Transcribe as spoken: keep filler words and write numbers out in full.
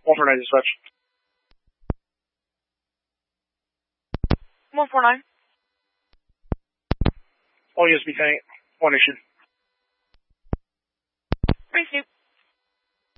one four nine dispatch. one four nine. All U S B tank. One issued.